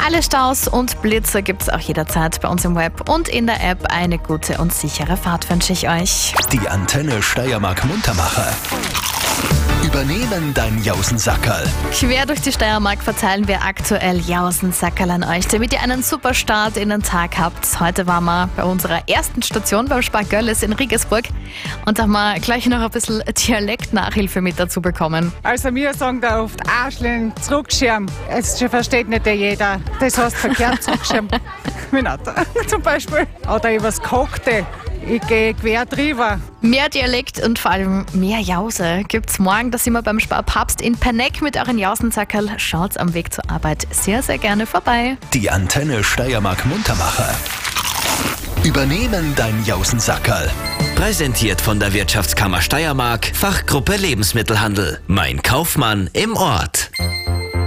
Alle Staus und Blitzer gibt es auch jederzeit bei uns im Web und in der App. Eine gute und sichere Fahrt wünsche ich euch. Die Antenne Steiermark Muntermacher. Übernehmen dein Jausensackerl. Quer durch die Steiermark verteilen wir aktuell Jausensackerl an euch, damit ihr einen super Start in den Tag habt. Heute waren wir bei unserer ersten Station beim Spar Görlitz in Regensburg und da haben wir gleich noch ein bisschen Dialektnachhilfe mit dazu bekommen. Also wir sagen da oft Arschlein, Zurückschirm. Es versteht nicht jeder. Das heißt verkehrt Zurückschirm. Zum Beispiel. Oder übers Kochte. Ich gehe quer drüber. Mehr Dialekt und vor allem mehr Jause gibt's morgen. Da sind wir beim Spar Papst in Penneck mit euren Jausensackerl. Schaut am Weg zur Arbeit sehr, sehr gerne vorbei. Die Antenne Steiermark Muntermacher. Übernehmen dein Jausensackerl. Präsentiert von der Wirtschaftskammer Steiermark, Fachgruppe Lebensmittelhandel. Mein Kaufmann im Ort.